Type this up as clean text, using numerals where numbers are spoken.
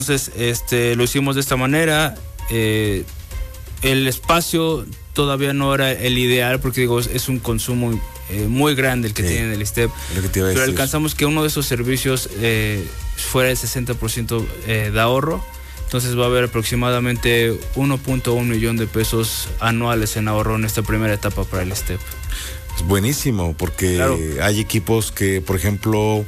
Entonces, lo hicimos de esta manera. El espacio todavía no era el ideal porque digo, es un consumo muy grande el que tiene el STEP, pero alcanzamos que uno de esos servicios fuera el 60% de ahorro. Entonces va a haber aproximadamente 1.1 millón de pesos anuales en ahorro en esta primera etapa para el STEP. Es buenísimo porque hay equipos que, por ejemplo,